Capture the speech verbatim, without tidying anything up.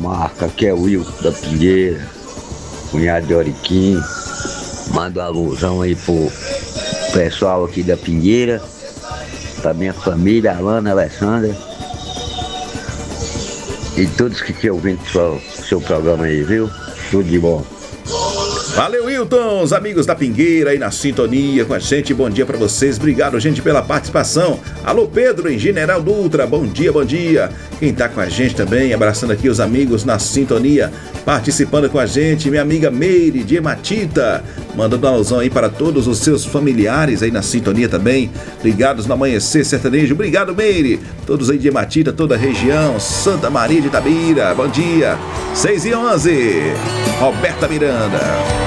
marca, que é o Wilton da Pingueira, cunhado de Oriquim. Mando uma alusão aí pro pessoal aqui da Pingueira, pra minha família, Alana, Alessandra e todos que estão ouvindo o seu programa aí, viu? Tudo de bom. Valeu, Wilton, os amigos da Pingueira aí na sintonia com a gente, bom dia pra vocês, obrigado, gente, pela participação. Alô, Pedro, em General Dutra, bom dia, bom dia. Quem tá com a gente também, abraçando aqui os amigos na sintonia, participando com a gente, minha amiga Meire de Ematita, mandando um alusão aí para todos os seus familiares aí na sintonia também, ligados no Amanhecer Sertanejo, obrigado, Meire, todos aí de Ematita, toda a região, Santa Maria de Itabira, bom dia, seis e onze, Roberta Miranda.